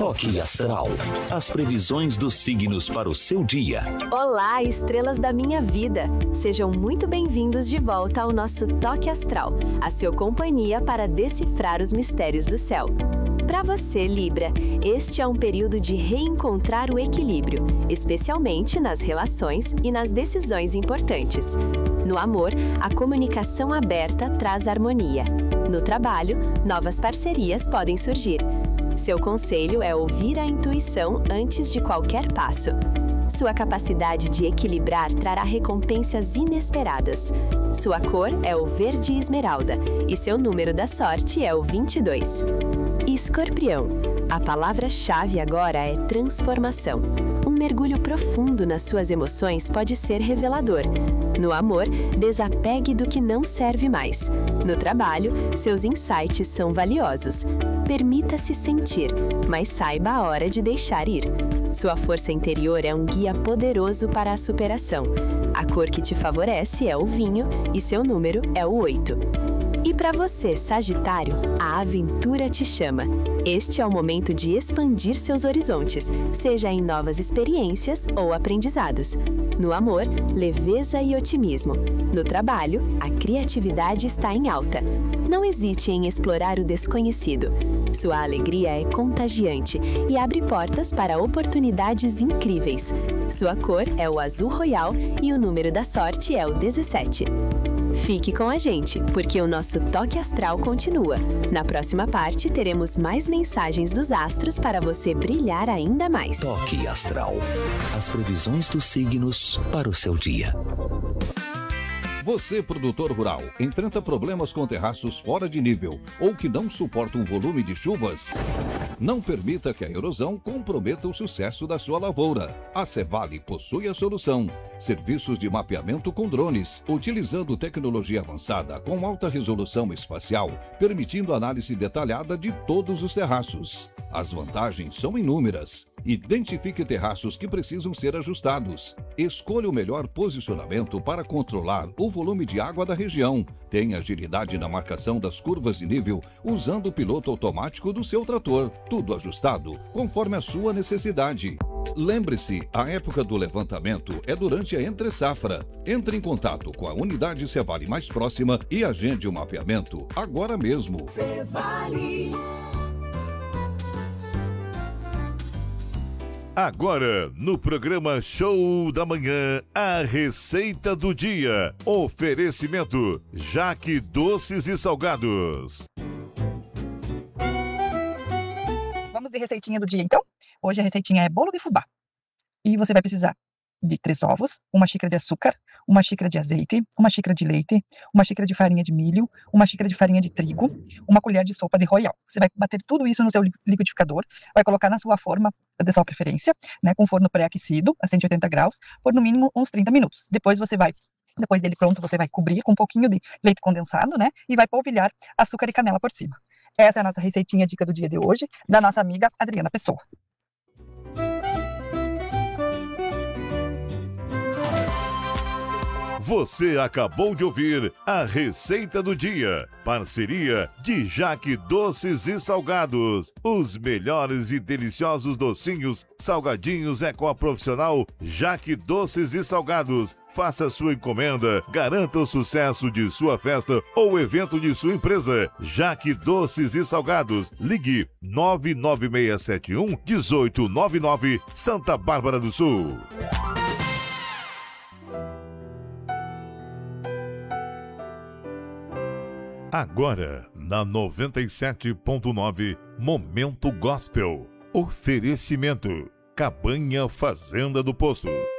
Toque Astral. As previsões dos signos para o seu dia. Olá, estrelas da minha vida! Sejam muito bem-vindos de volta ao nosso Toque Astral, a sua companhia para decifrar os mistérios do céu. Para você, Libra, este é um período de reencontrar o equilíbrio, especialmente nas relações e nas decisões importantes. No amor, a comunicação aberta traz harmonia. No trabalho, novas parcerias podem surgir. Seu conselho é ouvir a intuição antes de qualquer passo. Sua capacidade de equilibrar trará recompensas inesperadas. Sua cor é o verde esmeralda e seu número da sorte é o 22. Escorpião. A palavra-chave agora é transformação. Um mergulho profundo nas suas emoções pode ser revelador. No amor, desapegue do que não serve mais. No trabalho, seus insights são valiosos. Permita-se sentir, mas saiba a hora de deixar ir. Sua força interior é um guia poderoso para a superação. A cor que te favorece é o vinho e seu número é o 8. E para você, Sagitário, a aventura te chama. Este é o momento de expandir seus horizontes, seja em novas experiências ou aprendizados. No amor, leveza e otimismo. No trabalho, a criatividade está em alta. Não hesite em explorar o desconhecido. Sua alegria é contagiante e abre portas para oportunidades incríveis. Sua cor é o azul royal e o número da sorte é o 17. Fique com a gente, porque o nosso Toque Astral continua. Na próxima parte, teremos mais mensagens dos astros para você brilhar ainda mais. Toque Astral. As previsões dos signos para o seu dia. Você, produtor rural, enfrenta problemas com terraços fora de nível ou que não suportam um volume de chuvas? Não permita que a erosão comprometa o sucesso da sua lavoura. A Cevale possui a solução. Serviços de mapeamento com drones, utilizando tecnologia avançada com alta resolução espacial, permitindo análise detalhada de todos os terraços. As vantagens são inúmeras. Identifique terraços que precisam ser ajustados. Escolha o melhor posicionamento para controlar o volume de água da região. Tenha agilidade na marcação das curvas de nível usando o piloto automático do seu trator. Tudo ajustado conforme a sua necessidade. Lembre-se, a época do levantamento é durante a entre-safra. Entre em contato com a unidade Cevale mais próxima e agende o mapeamento agora mesmo. Cevale. Agora, no programa Show da Manhã, a receita do dia. Oferecimento: Jaque Doces e Salgados. Vamos de receitinha do dia, então? Hoje a receitinha é bolo de fubá. E você vai precisar de 3 ovos, 1 xícara de açúcar, 1 xícara de azeite, 1 xícara de leite, 1 xícara de farinha de milho, 1 xícara de farinha de trigo, 1 colher de sopa de royal. Você vai bater tudo isso no seu liquidificador, vai colocar na sua forma de sua preferência, né, com forno pré-aquecido a 180 graus, por no mínimo uns 30 minutos. Depois dele pronto, você vai cobrir com um pouquinho de leite condensado, né, e vai polvilhar açúcar e canela por cima. Essa é a nossa receitinha dica do dia de hoje, da nossa amiga Adriana Pessoa. Você acabou de ouvir a receita do dia. Parceria de Jaque Doces e Salgados. Os melhores e deliciosos docinhos, salgadinhos é com a profissional Jaque Doces e Salgados. Faça sua encomenda, garanta o sucesso de sua festa ou evento de sua empresa. Jaque Doces e Salgados. Ligue 99671-1899, Santa Bárbara do Sul. Agora, na 97.9, Momento Gospel. Oferecimento: Cabanha Fazenda do Poço.